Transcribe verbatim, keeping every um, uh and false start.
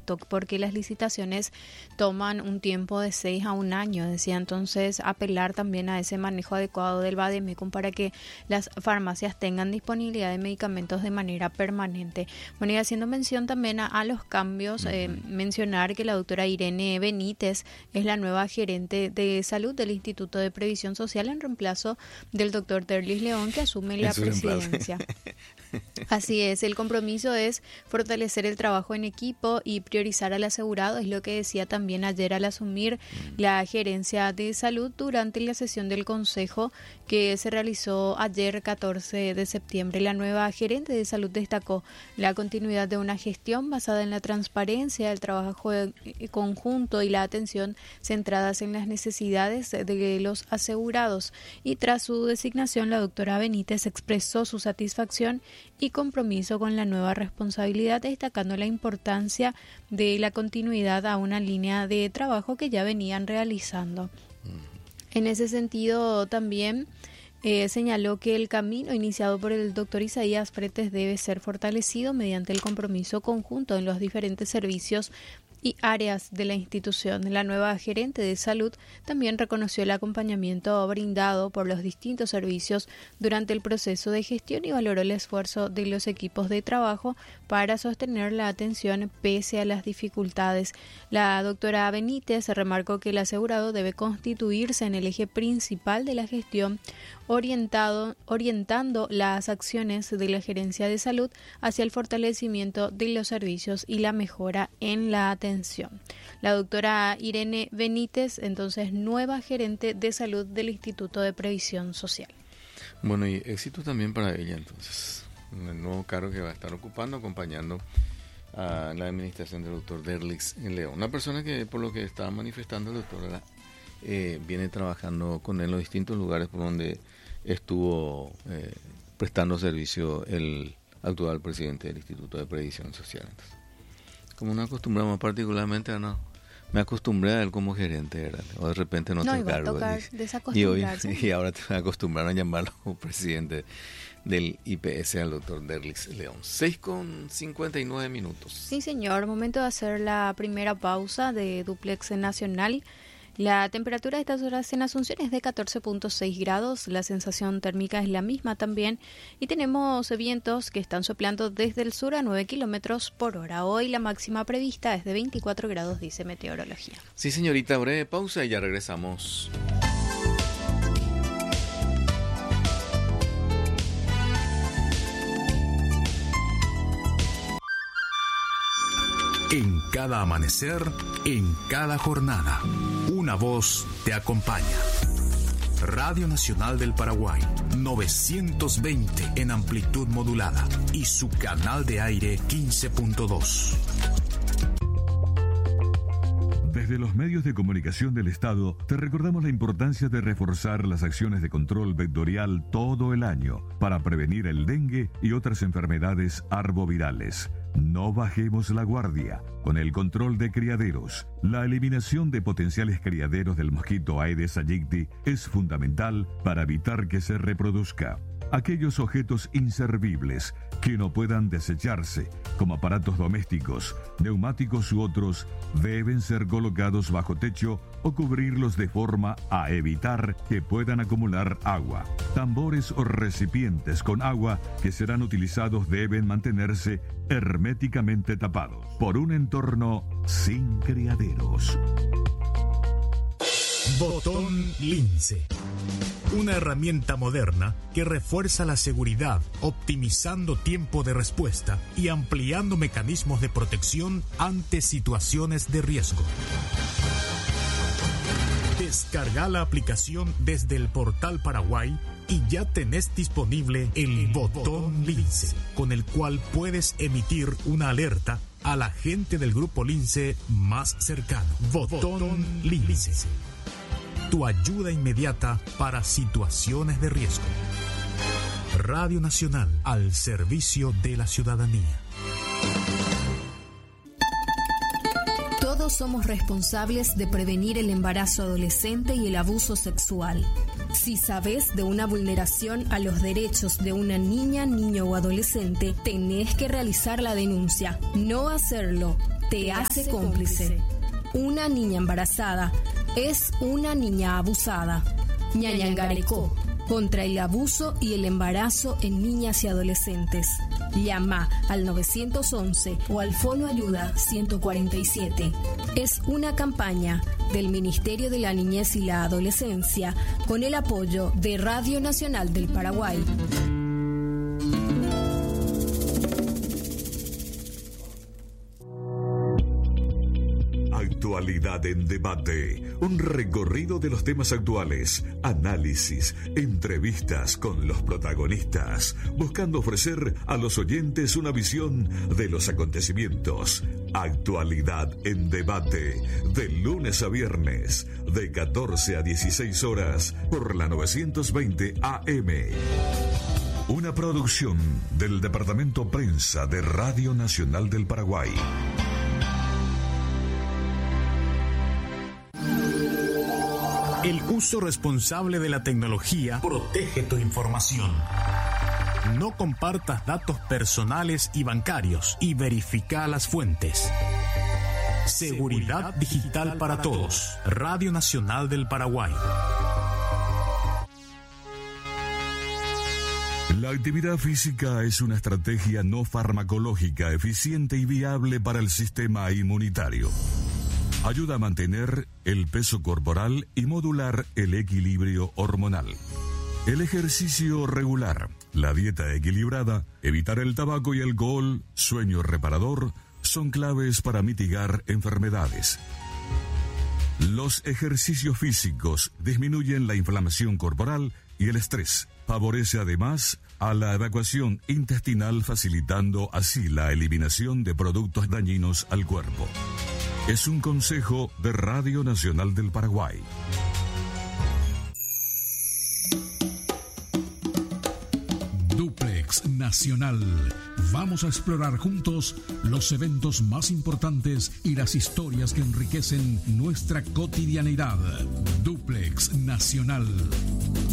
esto, porque las licitaciones toman un tiempo de seis a un año, decía. Entonces, apelar también a ese manejo adecuado del Vademecum para que las farmacias tengan disponibilidad de medicamentos de manera permanente. Bueno, y haciendo mención también a, a los cambios, uh-huh. eh, mencionar que la doctora Irene Benítez es la nueva gerente de salud del Instituto de Previsión Social en reemplazo del doctor Derlis León, que asume la presidencia. Así es, el compromiso es fortalecer el trabajo en equipo y priorizar al asegurado, es lo que decía también ayer al asumir mm. la gerencia de salud durante la sesión del Consejo que se realizó ayer catorce de septiembre. La nueva gerente de salud destacó la continuidad de una gestión basada en la transparencia, el trabajo conjunto y la atención centradas en las necesidades de los asegurados. Y tras su designación, la doctora Benítez expresó su satisfacción y compromiso con la nueva responsabilidad, destacando la importancia de la continuidad a una línea de trabajo que ya venían realizando. En ese sentido, también eh, señaló que el camino iniciado por el doctor Isaías Pretes debe ser fortalecido mediante el compromiso conjunto en los diferentes servicios y áreas de la institución. La nueva gerente de salud también reconoció el acompañamiento brindado por los distintos servicios durante el proceso de gestión y valoró el esfuerzo de los equipos de trabajo para sostener la atención pese a las dificultades. La doctora Benítez remarcó que el asegurado debe constituirse en el eje principal de la gestión, orientado, orientando las acciones de la gerencia de salud hacia el fortalecimiento de los servicios y la mejora en la atención. La doctora Irene Benítez, entonces nueva gerente de salud del Instituto de Previsión Social. Bueno, y éxito también para ella entonces, en el nuevo cargo que va a estar ocupando, acompañando a la administración del doctor Derlis León. Una persona que, por lo que estaba manifestando el doctor, eh, viene trabajando con él en los distintos lugares por donde estuvo eh, prestando servicio el actual presidente del Instituto de Previsión Social. Entonces, como nos acostumbramos particularmente a no, me acostumbré a él como gerente, ¿verdad? O de repente no, no te cargo. Y hoy y ahora te acostumbraron a llamarlo como presidente del I P S al doctor Derlis León. seis con cincuenta y nueve minutos. Sí, señor. Momento de hacer la primera pausa de Duplex Nacional. La temperatura de estas horas en Asunción es de catorce punto seis grados, la sensación térmica es la misma también y tenemos vientos que están soplando desde el sur a nueve kilómetros por hora. Hoy la máxima prevista es de veinticuatro grados, dice Meteorología. Sí, señorita, breve pausa y ya regresamos. En cada amanecer, en cada jornada, una voz te acompaña. Radio Nacional del Paraguay, novecientos veinte en amplitud modulada y su canal de aire quince punto dos. Desde los medios de comunicación del Estado, te recordamos la importancia de reforzar las acciones de control vectorial todo el año para prevenir el dengue y otras enfermedades arbovirales. No bajemos la guardia. Con el control de criaderos, la eliminación de potenciales criaderos del mosquito Aedes aegypti es fundamental para evitar que se reproduzca. Aquellos objetos inservibles que no puedan desecharse, como aparatos domésticos, neumáticos u otros, deben ser colocados bajo techo o cubrirlos de forma a evitar que puedan acumular agua. Tambores o recipientes con agua que serán utilizados deben mantenerse herméticamente tapados por un entorno sin criaderos. Botón Lince. Una herramienta moderna que refuerza la seguridad, optimizando tiempo de respuesta y ampliando mecanismos de protección ante situaciones de riesgo. Descarga la aplicación desde el portal Paraguay y ya tenés disponible el Botón Lince, con el cual puedes emitir una alerta a la gente del Grupo Lince más cercano. Botón Lince. Tu ayuda inmediata para situaciones de riesgo. Radio Nacional, al servicio de la ciudadanía. Todos somos responsables de prevenir el embarazo adolescente y el abuso sexual. Si sabes de una vulneración a los derechos de una niña, niño o adolescente, tenés que realizar la denuncia. No hacerlo te hace cómplice. Una niña embarazada es una niña abusada. Ñañangarecó, contra el abuso y el embarazo en niñas y adolescentes. Llama al nueve once o al Fono Ayuda ciento cuarenta y siete. Es una campaña del Ministerio de la Niñez y la Adolescencia con el apoyo de Radio Nacional del Paraguay. Actualidad en debate, un recorrido de los temas actuales, análisis, entrevistas con los protagonistas, buscando ofrecer a los oyentes una visión de los acontecimientos. Actualidad en debate, de lunes a viernes, de catorce a dieciséis horas, por la novecientos veinte A M. Una producción del Departamento Prensa de Radio Nacional del Paraguay. El uso responsable de la tecnología protege tu información. No compartas datos personales y bancarios y verifica las fuentes. Seguridad digital para todos. Radio Nacional del Paraguay. La actividad física es una estrategia no farmacológica eficiente y viable para el sistema inmunitario. Ayuda a mantener el peso corporal y modular el equilibrio hormonal. El ejercicio regular, la dieta equilibrada, evitar el tabaco y alcohol, sueño reparador, son claves para mitigar enfermedades. Los ejercicios físicos disminuyen la inflamación corporal y el estrés. Favorece además a la evacuación intestinal, facilitando así la eliminación de productos dañinos al cuerpo. Es un consejo de Radio Nacional del Paraguay. Duplex Nacional. Vamos a explorar juntos los eventos más importantes y las historias que enriquecen nuestra cotidianidad. Duplex Nacional.